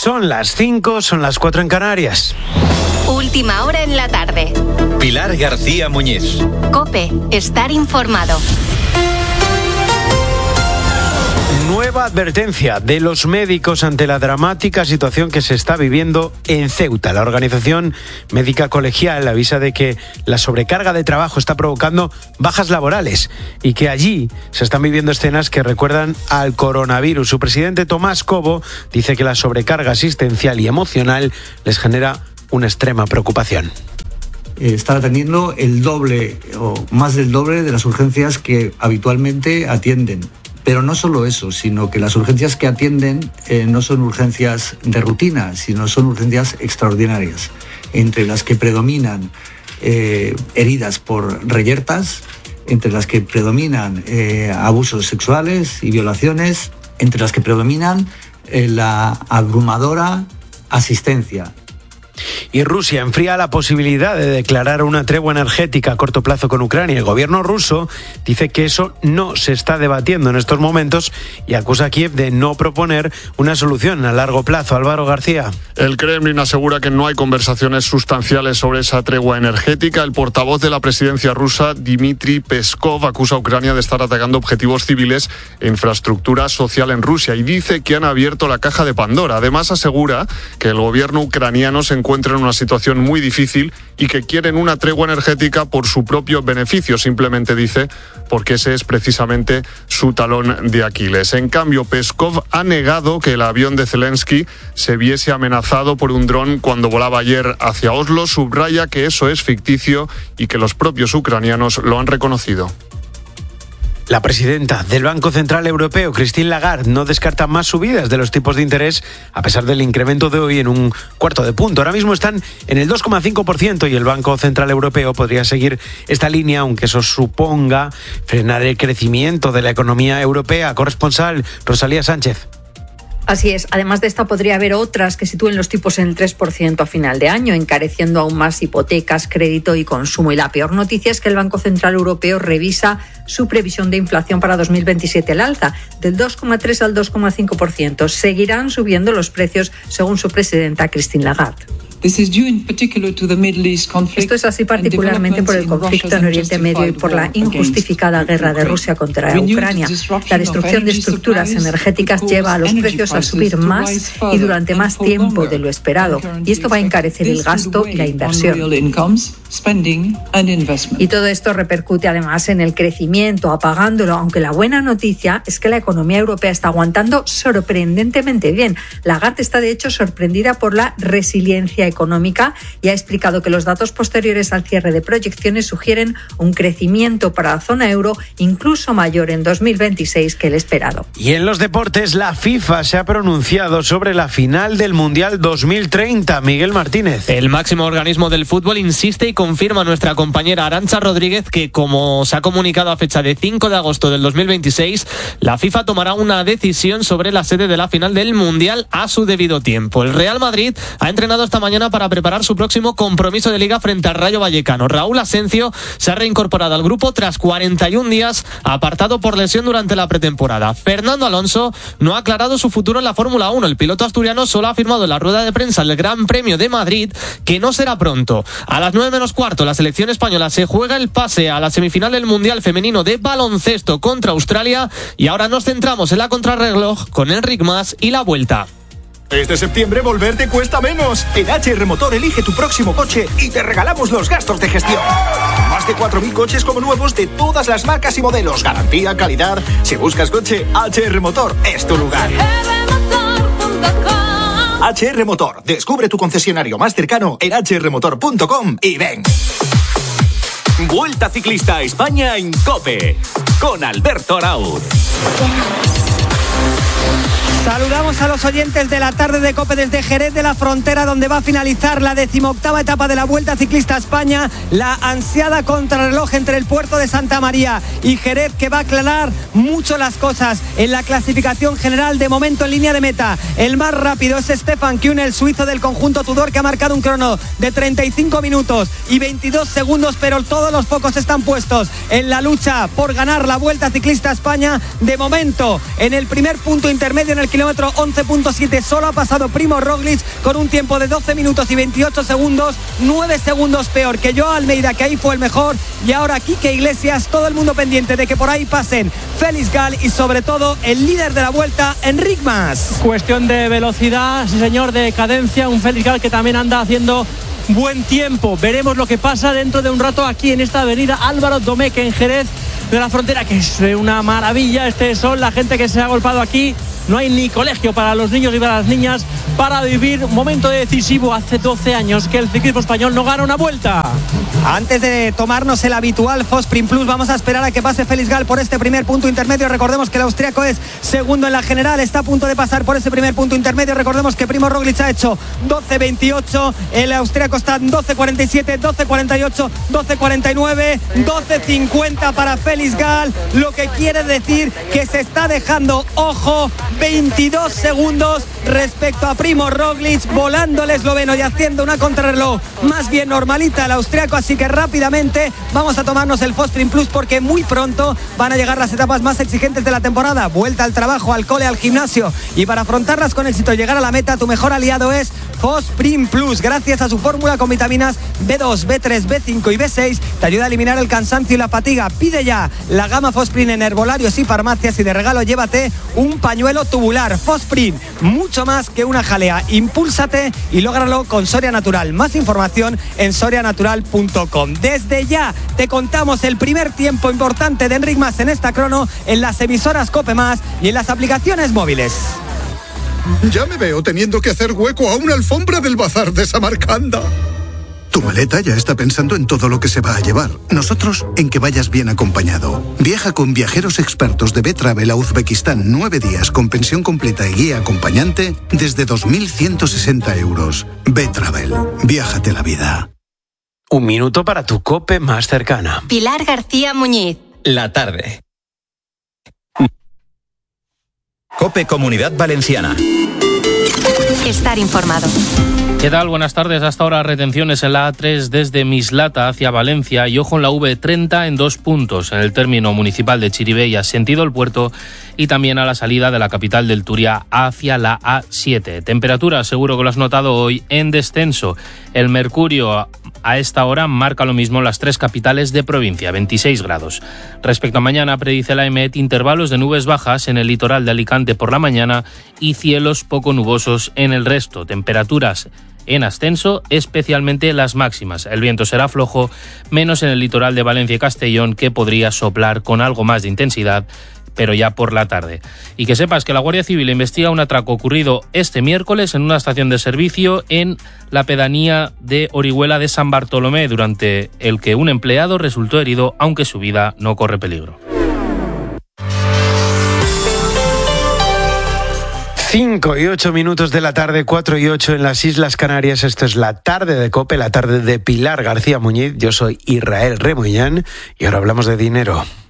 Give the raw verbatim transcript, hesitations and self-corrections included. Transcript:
Son las cinco, son las cuatro en Canarias. Última hora en la tarde. Pilar García Muñiz. COPE, estar informado. Nueva advertencia de los médicos ante la dramática situación que se está viviendo en Ceuta. La organización médica colegial avisa de que la sobrecarga de trabajo está provocando bajas laborales y que allí se están viviendo escenas que recuerdan al coronavirus. Su presidente Tomás Cobo dice que la sobrecarga asistencial y emocional les genera una extrema preocupación. Están atendiendo el doble o más del doble de las urgencias que habitualmente atienden. Pero no solo eso, sino que las urgencias que atienden eh, no son urgencias de rutina, sino son urgencias extraordinarias, entre las que predominan eh, heridas por reyertas, entre las que predominan eh, abusos sexuales y violaciones, entre las que predominan eh, la abrumadora asistencia. Y Rusia enfría la posibilidad de declarar una tregua energética a corto plazo con Ucrania. El gobierno ruso dice que eso no se está debatiendo en estos momentos y acusa a Kiev de no proponer una solución a largo plazo. Álvaro García. El Kremlin asegura que no hay conversaciones sustanciales sobre esa tregua energética. El portavoz de la presidencia rusa, Dmitry Peskov, acusa a Ucrania de estar atacando objetivos civiles e infraestructura social en Rusia y dice que han abierto la caja de Pandora. Además, asegura que el gobierno ucraniano se encuentran en una situación muy difícil y que quieren una tregua energética por su propio beneficio, simplemente dice, porque ese es precisamente su talón de Aquiles. En cambio, Peskov ha negado que el avión de Zelensky se viese amenazado por un dron cuando volaba ayer hacia Oslo. Subraya que eso es ficticio y que los propios ucranianos lo han reconocido. La presidenta del Banco Central Europeo, Christine Lagarde, no descarta más subidas de los tipos de interés a pesar del incremento de hoy en un cuarto de punto. Ahora mismo están en el dos coma cinco por ciento y el Banco Central Europeo podría seguir esta línea, aunque eso suponga frenar el crecimiento de la economía europea. Corresponsal Rosalía Sánchez. Así es. Además de esta, podría haber otras que sitúen los tipos en el tres por ciento a final de año, encareciendo aún más hipotecas, crédito y consumo. Y la peor noticia es que el Banco Central Europeo revisa su previsión de inflación para dos mil veintisiete al alza, del dos coma tres al dos coma cinco por ciento. Seguirán subiendo los precios, según su presidenta Christine Lagarde. Esto es así particularmente por el conflicto en Oriente Medio y por la injustificada guerra de Rusia contra Ucrania. La destrucción de estructuras energéticas lleva a los precios a subir más y durante más tiempo de lo esperado. Y esto va a encarecer el gasto y la inversión. Y todo esto repercute además en el crecimiento, apagándolo, aunque la buena noticia es que la economía europea está aguantando sorprendentemente bien. Lagarde está de hecho sorprendida por la resiliencia económica y ha explicado que los datos posteriores al cierre de proyecciones sugieren un crecimiento para la zona euro incluso mayor en dos mil veintiséis que el esperado. Y en los deportes, la FIFA se ha pronunciado sobre la final del Mundial dos mil treinta. Miguel Martínez. El máximo organismo del fútbol insiste y confirma nuestra compañera Arantxa Rodríguez que, como se ha comunicado a fecha de cinco de agosto del dos mil veintiséis, la FIFA tomará una decisión sobre la sede de la final del Mundial a su debido tiempo. El Real Madrid ha entrenado esta mañana para preparar su próximo compromiso de Liga frente al Rayo Vallecano. Raúl Asencio se ha reincorporado al grupo tras cuarenta y un días apartado por lesión durante la pretemporada. Fernando Alonso no ha aclarado su futuro en la Fórmula uno. El piloto asturiano solo ha afirmado en la rueda de prensa del Gran Premio de Madrid que no será pronto. A las nueve menos cuarto, la selección española se juega el pase a la semifinal del Mundial Femenino de Baloncesto contra Australia y ahora nos centramos en la contrarreloj con Enric Mas y la vuelta. Este septiembre volver te cuesta menos. En H R Motor elige tu próximo coche y te regalamos los gastos de gestión. Más de cuatro mil coches como nuevos de todas las marcas y modelos. Garantía, calidad. Si buscas coche, H R Motor es tu lugar. H R Motor. Descubre tu concesionario más cercano en h r motor punto com y ven. Vuelta Ciclista a España en COPE con Alberto Arauz. Saludamos a los oyentes de la tarde de COPE desde Jerez de la Frontera, donde va a finalizar la decimoctava etapa de la Vuelta Ciclista a España, la ansiada contrarreloj entre el puerto de Santa María y Jerez, que va a aclarar mucho las cosas en la clasificación general. De momento en línea de meta, el más rápido es Stefan Kuhn, el suizo del conjunto Tudor, que ha marcado un crono de treinta y cinco minutos y veintidós segundos, pero todos los focos están puestos en la lucha por ganar la Vuelta Ciclista a España. De momento, en el primer punto intermedio en el kilómetro once punto siete. Solo ha pasado Primo Roglic con un tiempo de doce minutos y veintiocho segundos, nueve segundos peor que Joao Almeida, que ahí fue el mejor. Y ahora Quique Iglesias, todo el mundo pendiente de que por ahí pasen Félix Gal y sobre todo el líder de la Vuelta, Enric Mas. Cuestión de velocidad, sí señor, de cadencia, un Félix Gal que también anda haciendo buen tiempo. Veremos lo que pasa dentro de un rato aquí en esta avenida Álvaro Domecq en Jerez de la Frontera, que es una maravilla este sol, la gente que se ha agolpado aquí. No hay ni colegio para los niños y para las niñas para vivir un momento decisivo. Hace doce años que el ciclismo español no gana una vuelta. Antes de tomarnos el habitual Fosprin Plus, vamos a esperar a que pase Félix Gal por este primer punto intermedio. Recordemos que el austriaco es segundo en la general, está a punto de pasar por ese primer punto intermedio. Recordemos que Primo Roglic ha hecho doce veintiocho, el austriaco está en doce cuarenta y siete, doce cuarenta y ocho, doce cuarenta y nueve, doce cincuenta para Félix Gal, lo que quiere decir que se está dejando, ojo, veintidós segundos respecto a Primo Roglic, volando el esloveno y haciendo una contrarreloj más bien normalita el austriaco. Así que rápidamente vamos a tomarnos el Fosprin Plus, porque muy pronto van a llegar las etapas más exigentes de la temporada. Vuelta al trabajo, al cole, al gimnasio, y para afrontarlas con éxito, llegar a la meta, tu mejor aliado es Fosprin Plus. Gracias a su fórmula con vitaminas B dos, B tres, B cinco y B seis, te ayuda a eliminar el cansancio y la fatiga. Pide ya la gama Fosprin en herbolarios y farmacias, y de regalo llévate un pañuelo tubular. Fosprin, mucho más que una jalea. Impúlsate y lógralo con Soria Natural. Más información en soria natural punto com. Desde ya te contamos el primer tiempo importante de Enric Mas en esta crono, en las emisoras COPE Más y en las aplicaciones móviles. Ya me veo teniendo que hacer hueco a una alfombra del bazar de Samarcanda. Tu maleta ya está pensando en todo lo que se va a llevar. Nosotros en que vayas bien acompañado. Viaja con viajeros expertos de B-Travel a Uzbekistán nueve días con pensión completa y guía acompañante desde dos mil ciento sesenta euros. B-Travel. Viájate la vida. Un minuto para tu COPE más cercana. Pilar García Muñiz. La tarde. COPE Comunidad Valenciana. Estar informado. ¿Qué tal? Buenas tardes. Hasta ahora retenciones en la A tres desde Mislata hacia Valencia y ojo en la V treinta en dos puntos, en el término municipal de Chirivella, sentido el puerto, y también a la salida de la capital del Turia hacia la A siete. Temperatura, seguro que lo has notado hoy, en descenso. El mercurio a esta hora marca lo mismo en las tres capitales de provincia, veintiséis grados. Respecto a mañana, predice la EMET intervalos de nubes bajas en el litoral de Alicante por la mañana y cielos poco nubosos en el resto. Temperaturas en ascenso, especialmente las máximas. El viento será flojo, menos en el litoral de Valencia y Castellón, que podría soplar con algo más de intensidad, pero ya por la tarde. Y que sepas que la Guardia Civil investiga un atraco ocurrido este miércoles en una estación de servicio en la pedanía de Orihuela de San Bartolomé, durante el que un empleado resultó herido, aunque su vida no corre peligro. cinco y ocho minutos de la tarde, cuatro y ocho en las Islas Canarias. Esto es la tarde de COPE, la tarde de Pilar García Muñiz. Yo soy Israel Remuñán y ahora hablamos de dinero.